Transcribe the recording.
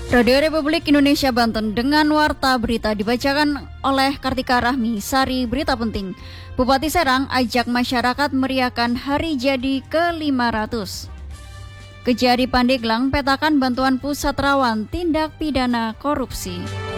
Radio Republik Indonesia Banten dengan warta berita dibacakan oleh Kartika Rahmi. Sari berita penting. Bupati Serang ajak masyarakat meriahkan hari jadi ke-500. Kejari Pandeglang petakan bantuan pusat rawan tindak pidana korupsi.